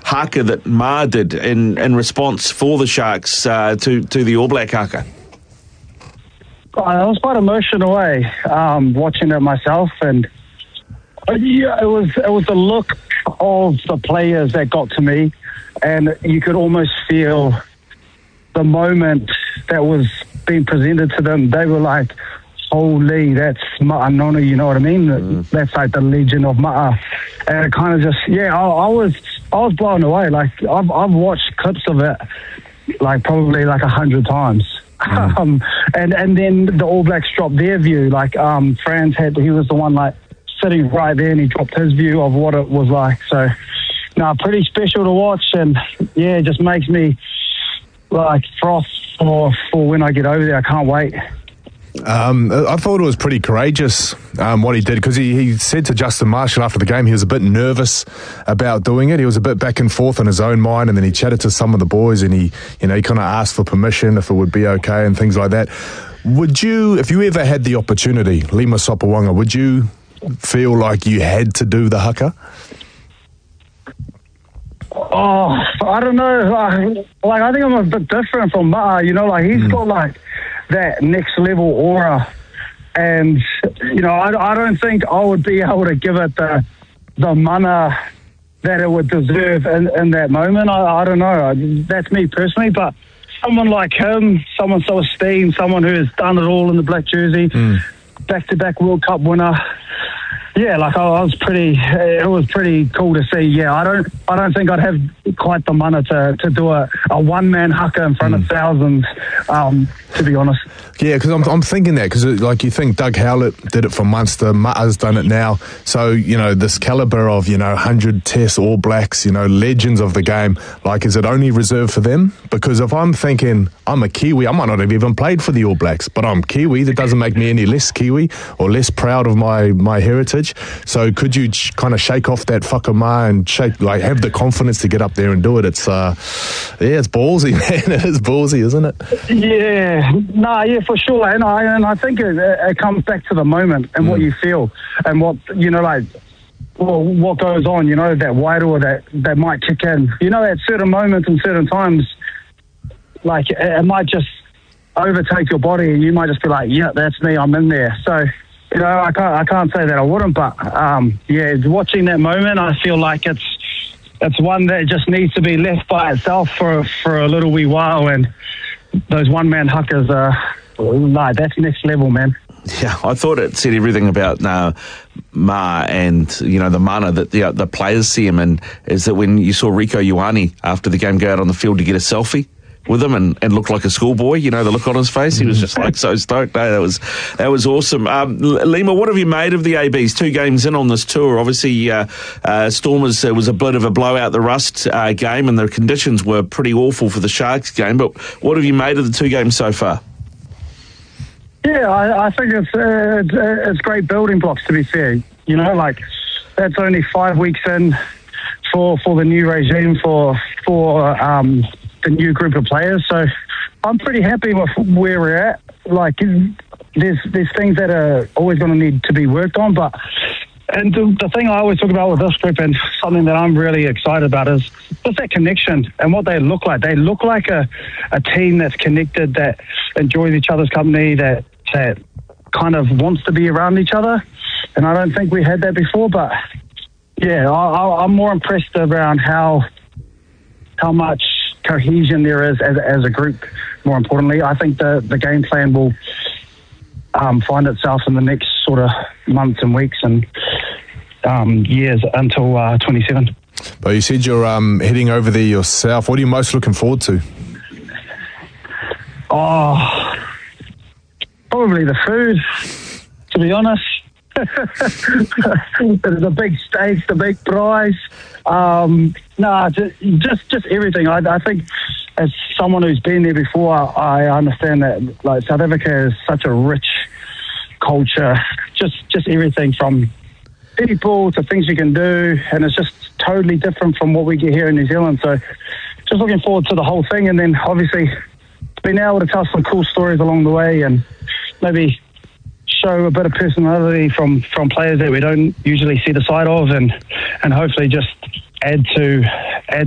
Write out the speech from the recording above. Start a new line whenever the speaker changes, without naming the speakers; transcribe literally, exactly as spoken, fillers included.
haka that Ma did in, in response for the Sharks uh, to, to the All Black haka?
I was quite emotional, eh, um, watching it myself, and uh, yeah, it was it was the look of the players that got to me, and you could almost feel the moment that was being presented to them. They were like, holy, that's Ma'a Nonu, you know what I mean? Mm. That's like the legend of Ma'a. And it kind of just, yeah, I, I was I was blown away. Like, I've, I've watched clips of it, like, probably like a hundred times. Mm. Um, and, and then the All Blacks dropped their view. Like, um, Franz had, he was the one, like, sitting right there, and he dropped his view of what it was like. So, no, pretty special to watch, and, yeah, it just makes me, like, froth for, for when I get over there. I can't wait.
Um, I thought it was pretty courageous um, what he did, because he, he said to Justin Marshall after the game he was a bit nervous about doing it. He was a bit back and forth in his own mind, and then he chatted to some of the boys, and he, you know, he kind of asked for permission if it would be okay and things like that. Would you, if you ever had the opportunity, Lima Sopawanga, would you feel like you had to do the haka?
Oh, I don't know. Like, like I think I'm a bit different from Ma'a. You know, like he's mm. got like that next level aura, and you know, I, I don't think I would be able to give it the the mana that it would deserve in, in that moment. I, I don't know. That's me personally, but someone like him, someone so esteemed, someone who has done it all in the black jersey, mm. back-to-back World Cup winner. Yeah, like I, I was pretty. It was pretty cool to see. Yeah, I don't. I don't think I'd have quite the mana to, to do a, a one man haka in front mm. of thousands. Um, to be honest.
Yeah, because I'm I'm thinking that because like you think Doug Howlett did it for Munster, Ma'a's done it now. So you know this caliber of you know hundred Test All Blacks, you know legends of the game. Like, is it only reserved for them? Because if I'm thinking I'm a Kiwi, I might not have even played for the All Blacks, but I'm Kiwi. That doesn't make me any less Kiwi or less proud of my my heritage. So could you ch- kind of shake off that whakama and shake, like, have the confidence to get up there and do it? It's, uh, yeah, it's ballsy, man. It is ballsy, isn't it?
Yeah, no, nah, yeah, for sure. And I and I think it, it comes back to the moment and mm. what you feel and what you know, like, well, what goes on. You know, that wairua that that might kick in. You know, at certain moments and certain times, like it, it might just overtake your body, and you might just be like, yeah, that's me. I'm in there. So. You know, I can't. I can't say that I wouldn't, but um, yeah, watching that moment, I feel like it's it's one that just needs to be left by itself for for a little wee while. And those one man huckers are like that's next level, man.
Yeah, I thought it said everything about uh, Ma and, you know, the mana that the, the players see him in, is that when you saw Rieko Ioane after the game go out on the field to get a selfie with him and, and look like a schoolboy, you know, the look on his face, he was just like so stoked. No, that was that was awesome. Um, Lima, what have you made of the A Bs? Two games in on this tour. Obviously, uh, uh, Stormers uh, was a bit of a blowout, the Rust uh, game, and the conditions were pretty awful for the Sharks game. But what have you made of the two games so far?
Yeah, I, I think it's, uh, it's it's great building blocks, to be fair. You know, like, that's only five weeks in for for the new regime, for for um, the new group of players. So I'm pretty happy with where we're at. Like, there's there's things that are always going to need to be worked on, but and the, the thing I always talk about with this group, and something that I'm really excited about, is just that connection and what they look like. They look like a, a team that's connected, that enjoys each other's company, that that kind of wants to be around each other. And I don't think we had that before, but yeah, I, I'm more impressed around how how much cohesion there is as, as a group. More importantly, I think the, the game plan will um, find itself in the next sort of months and weeks and um, years until uh, twenty-seven.
But you said you're um, heading over there yourself. What are you most looking forward to?
Oh, probably the food, to be honest. The big steaks, the big prize. Um, nah, just, just just everything. I, I think, as someone who's been there before, I understand that like South Africa is such a rich culture. Just just everything from people to things you can do, and it's just totally different from what we get here in New Zealand. So, just looking forward to the whole thing, and then obviously being able to tell some cool stories along the way, and maybe show a bit of personality from, from players that we don't usually see the side of, and and hopefully just add to add